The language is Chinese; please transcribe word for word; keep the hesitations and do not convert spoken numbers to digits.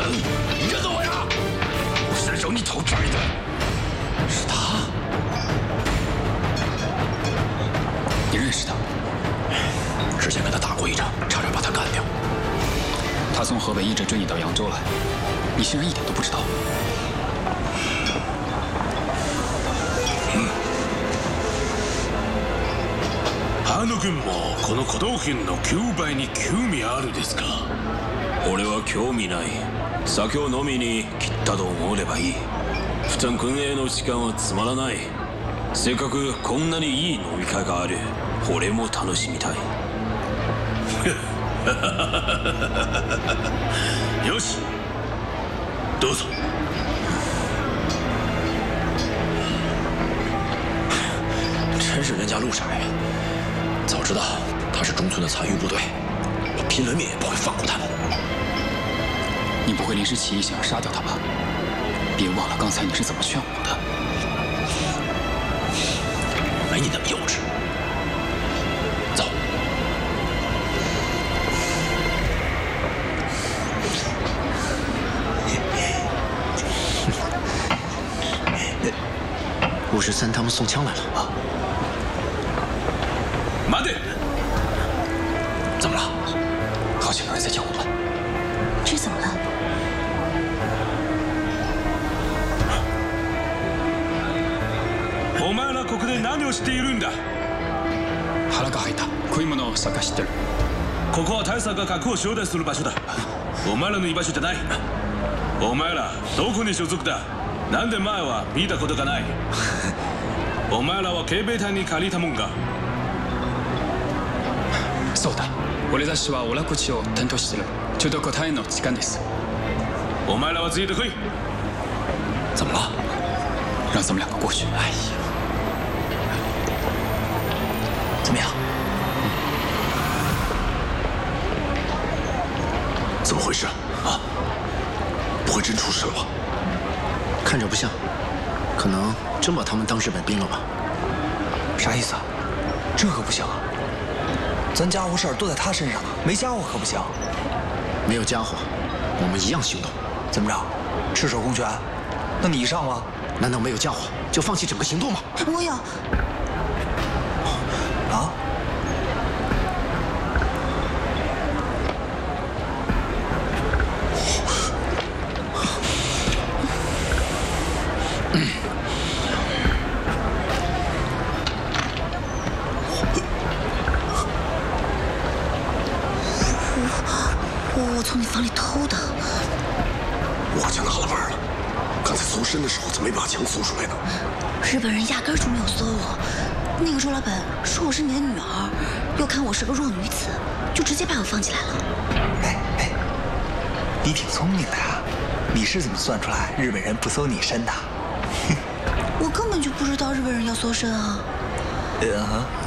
跟着我呀！伸手你头拽的，是他。你认识他？之前跟他打过一场，差点把他干掉。他从河北一直追你到扬州来，你竟然一点都不知道？嗯。 羽野君もこの古道品のきゅうばいに興味あるですか？ 俺は興味ない。酒を飲みに来たと思えばいい。普段君への時間はつまらない。せっかくこんなにいい飲み会がある。俺も楽しみたい。 よし、どうぞ。 真是人家陆闪呀！早知道他是中村的残余部队，我拼了命也不会放过他们。你不会临时起意想要杀掉他吧？别忘了刚才你是怎么劝我的。没你那么幼稚。走。五十三他们送枪来了啊！ 待て！ 怎么了？好像有人在叫我们。 这怎么了？ お前らここで何をしているんだ？ 腹が入った。食い物を探してる。 ここは大佐が核を招待する場所だ。お前らの居場所じゃない。お前らどこに所属だ？なんで前は見たことがない？お前らは警備隊に借りたもんか？ そうだ。俺たちはオラコチを担当してる。ちょうど答えの時間です。 お前らはついてこい。 怎么了？让咱们两个过去。哎呀，怎么样？ 怎么回事啊？不会真出事了吧？ 看着不像，可能真把他们当日本兵了吧？ 啥意思啊？这可不行啊！咱家伙事儿都在他身上呢，没家伙可不行。 没有家伙，我们一样行动。 怎么着？赤手空拳？那你上吗？ 难道没有家伙就放弃整个行动吗？ 我有。 啊？ 我从你房里偷的。 我就纳了闷了，刚才搜身的时候怎么没把枪搜出来呢？ 日本人压根儿就没有搜我。那个周老板说我是你的女儿，又看我是个弱女子，就直接把我放起来了。 哎哎，你挺聪明的呀，你是怎么算出来日本人不搜你身的？ 我根本就不知道日本人要搜身啊。 呃。